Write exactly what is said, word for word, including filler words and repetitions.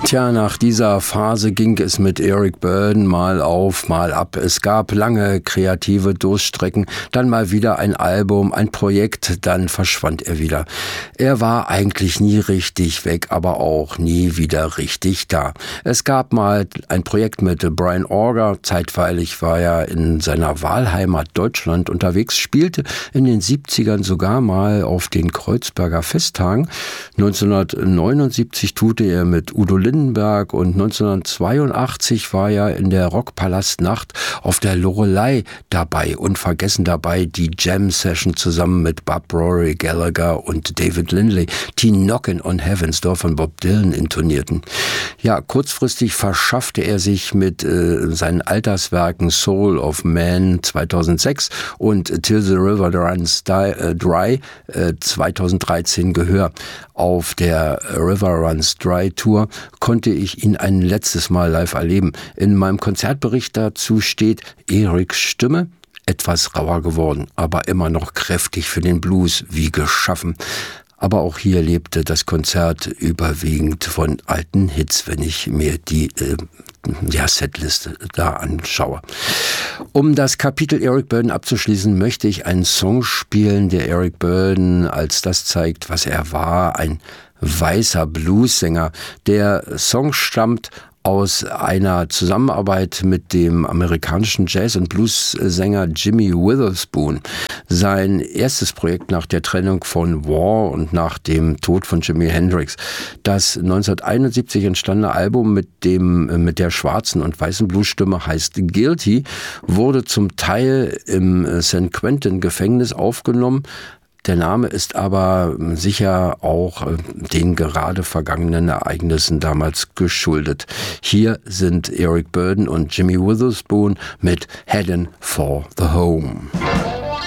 Tja, nach dieser Phase ging es mit Eric Burdon mal auf, mal ab. Es gab lange kreative Durststrecken, dann mal wieder ein Album, ein Projekt, dann verschwand er wieder. Er war eigentlich nie richtig weg, aber auch nie wieder richtig da. Es gab mal ein Projekt mit Brian Auger, zeitweilig war er in seiner Wahlheimat Deutschland unterwegs, spielte in den siebzigern sogar mal auf den Kreuzberger Festtagen. neunzehnhundertneunundsiebzig tourte er mit Udo Lindenberg und neunzehnhundertzweiundachtzig war er in der Rockpalastnacht auf der Loreley dabei und vergessen dabei die Jam-Session zusammen mit Bob Rory Gallagher und David Lindley, die Knockin' on Heaven's Door von Bob Dylan intonierten. Ja, kurzfristig verschaffte er sich mit äh, seinen Alterswerken Soul of Man zweitausendsechs und Till the River Runs Dry äh, zweitausenddreizehn Gehör. Auf der River Runs Dry Tour konnte ich ihn ein letztes Mal live erleben. In meinem Konzertbericht dazu steht, Eriks Stimme etwas rauer geworden, aber immer noch kräftig für den Blues wie geschaffen. Aber auch hier lebte das Konzert überwiegend von alten Hits, wenn ich mir die äh, ja, Setliste da anschaue. Um das Kapitel Eric Burdon abzuschließen, möchte ich einen Song spielen, der Eric Burdon als das zeigt, was er war, ein weißer Bluessänger. Der Song stammt aus einer Zusammenarbeit mit dem amerikanischen Jazz- und Blues-Sänger Jimmy Witherspoon. Sein erstes Projekt nach der Trennung von War und nach dem Tod von Jimi Hendrix. Das neunzehnhunderteinundsiebzig entstandene Album mit dem mit der schwarzen und weißen Bluesstimme heißt Guilty, wurde zum Teil im San Quentin Gefängnis aufgenommen. Der Name ist aber sicher auch den gerade vergangenen Ereignissen damals geschuldet. Hier sind Eric Burdon und Jimmy Witherspoon mit Headin' for the Home.